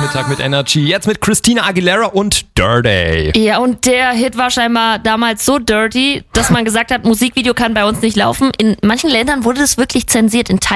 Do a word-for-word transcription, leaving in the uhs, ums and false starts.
Nachmittag mit Energy. Jetzt mit Christina Aguilera und Dirty. Ja, und der Hit war scheinbar damals so dirty, dass man gesagt hat, Musikvideo kann bei uns nicht laufen. In manchen Ländern wurde das wirklich zensiert. In